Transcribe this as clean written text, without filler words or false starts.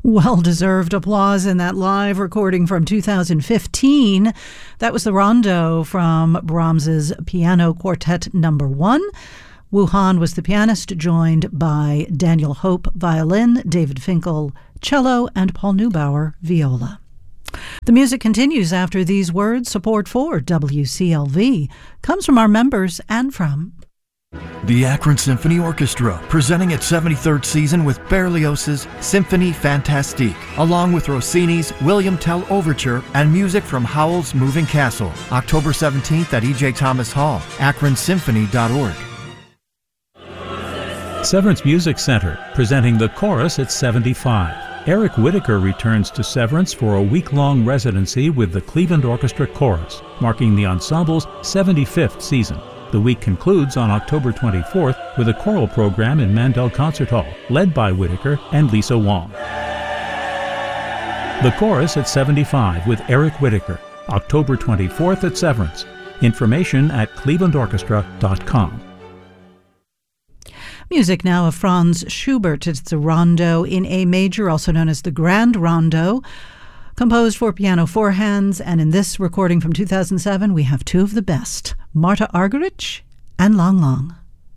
Well-deserved applause in that live recording from 2015. That was the Rondo from Brahms's Piano Quartet No. 1. Wu Han was the pianist, joined by Daniel Hope, violin, David Finkel, cello, and Paul Neubauer, viola. The music continues after these words. Support for WCLV comes from our members and from the Akron Symphony Orchestra, presenting its 73rd season with Berlioz's Symphonie Fantastique, along with Rossini's William Tell Overture and music from Howell's Moving Castle. October 17th at E.J. Thomas Hall, akronsymphony.org. Severance Music Center, presenting the Chorus at 75. Eric Whitacre returns to Severance for a week-long residency with the Cleveland Orchestra Chorus, marking the ensemble's 75th season. The week concludes on October 24th with a choral program in Mandel Concert Hall, led by Whitacre and Lisa Wong. The Chorus at 75 with Eric Whitacre, October 24th at Severance. Information at clevelandorchestra.com. Music now of Franz Schubert. It's the Rondo in A major, also known as the Grand Rondo, composed for piano four hands, and in this recording from 2007, we have two of the best, Marta Argerich and Lang Lang.